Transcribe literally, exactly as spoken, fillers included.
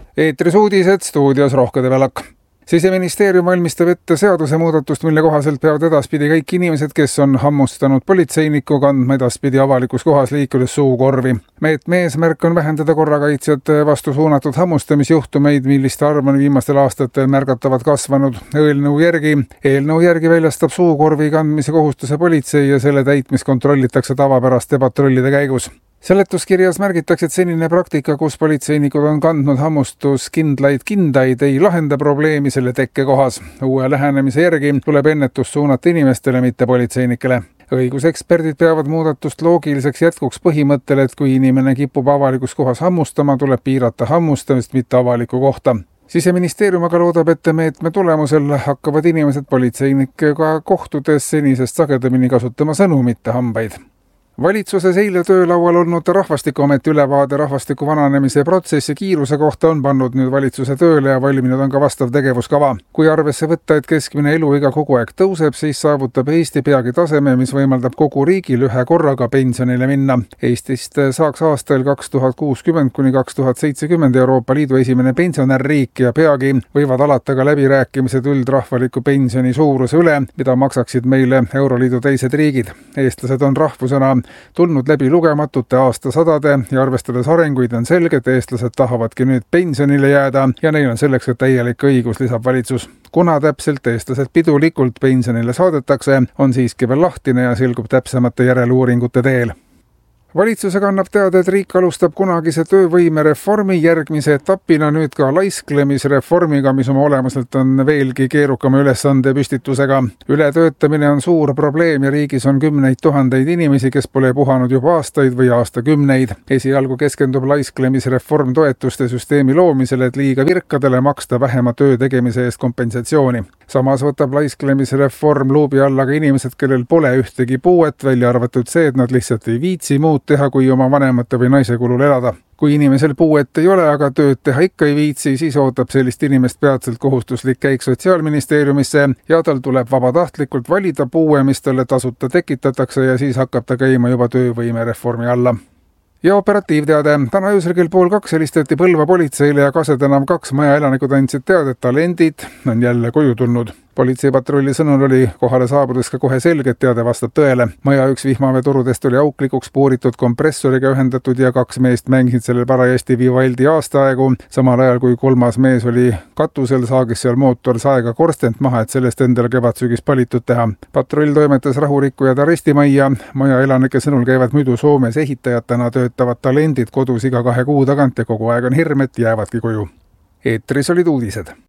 Eetris uudised, stuudios Rohke Develak. Siseministeerium valmistab ette seadusemuudatust, mille kohaselt peavad edaspidi kõik inimesed, kes on hammustanud politseinikku, kandma edaspidi avalikus kohas liikudes suukorvi. Meetme eesmärk on vähendada korrakaitsjate vastu suunatud hammustamisjuhtumeid, milliste arv on viimastel aastatel märgatavalt kasvanud. Eelnõu järgi, eelnõu järgi väljastab suukorvi kandmise kohustuse politsei ja selle täitmist kontrollitakse tavapäraste patrullide käigus. Seletuskirjas märgitakse, et senine praktika, kus politseinikud on kandnud hammustuskindlaid kindaid, ei lahenda probleemi selle tekkekohas. Uue lähenemise järgi tuleb ennetust suunata inimestele, mitte politseinikele. Õiguseksperdid peavad muudatust loogiliseks jätkuks põhimõttele, et kui inimene kipub avalikus kohas hammustama, tuleb piirata hammustamist, mitte avaliku kohta. Siseministeerium aga loodab, et meetme tulemusel hakkavad inimesed politseinikega kohtudes senisest sagedamini kasutama sõnu, mitte hambaid. Valitsuses eile töölaual olnud Rahvastikuameti ülevaade rahvastiku vananemise protsessi kiiruse kohta on pannud nüüd valitsuse tööle ja valminud on ka vastav tegevuskava. Kui arvesse võtta, et keskmine eluiga kogu aeg tõuseb, siis saavutab Eesti peagi taseme, mis võimaldab kogu riigil ühe korraga pensionile minna. Eestist saaks aastail kaks tuhat kuuskümmend kuni kaks tuhat seitsekümmend Euroopa Liidu esimene pensionärriik ja peagi võivad alata ka läbirääkimised üldrahvaliku pensioni suuruse üle, mida maksaksid meile Euroliidu teised riigid. Eestlased on rahvusena tulnud läbi lugematute aastasadade ja arvestades arenguid on selge, et eestlased tahavadki nüüd pensionile jääda ja neil on selleks ka täielik õigus, lisab valitsus. Kuna täpselt eestlased pidulikult pensionile saadetakse, on siiski veel lahtine ja selgub täpsemate järeluuringute teel. Valitsusega annab teada, et riik alustab kunagise töövõimereformi järgmise etapina nüüd ka laisklemisreformiga, mis oma olemuselt on veelgi keerukama ülesande püstitusega. Ületöötamine on suur probleem ja riigis on kümneid tuhandeid inimesi, kes pole puhanud juba aastaid või aastakümneid. Esialgu keskendub laisklemisreform toetuste süsteemi loomisele, et liiga virkadele maksta vähema töö tegemise eest kompensatsiooni. Samas võtab laisklemisreform luubi alla ka inimesed, kellel pole ühtegi puuet, välja arvatud see, et nad lihtsalt ei viitsi muud teha, kui oma vanemate või naise kulul elada. Kui inimesel puuet ei ole, aga tööd teha ikka ei viitsi, siis ootab sellist inimest peatselt kohustuslik käik Sotsiaalministeeriumisse ja tal tuleb vabatahtlikult valida puue, mis talle tasuta tekitatakse ja siis hakkab ta käima juba töövõimereformi alla. Ja operatiivteade. Täna öösel kell pool kaks helistati Põlva politseile ja Kase tänav kaks maja elanikud andsid teada, et talendid on jälle koju tulnud. Politseipatrulli sõnul oli kohale saabudes ka kohe selge, et teade vastab tõele. Maja üks vihmaveetorudest oli auklikuks puuritud kompressoriga ühendatud ja kaks meest mängisid sellel parajasti Vivaldi aastaaegu. Samal ajal kui kolmas mees oli katusel, saagis seal mootor saega korstent maha, et sellest endale kevadsügis palitud teha. Patrull toimetas rahurikkujad arestimajja. Maja elanike sõnul käivad muidu Soomes ehitajatena töötavad talendid kodus iga kahe kuu tagant ja kogu aeg on hirm, et jäävadki koju. Eetris olid uudised.